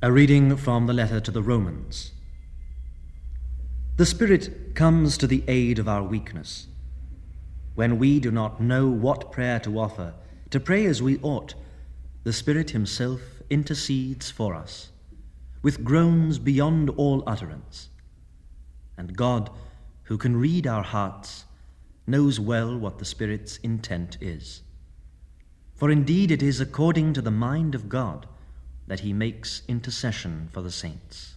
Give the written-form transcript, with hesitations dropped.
A reading from the letter to the Romans. The Spirit comes to the aid of our weakness. When we do not know what prayer to offer, to pray as we ought, the Spirit himself intercedes for us, with groans beyond all utterance. And God, who can read our hearts, knows well what the Spirit's intent is. For indeed it is according to the mind of God that he makes intercession for the saints.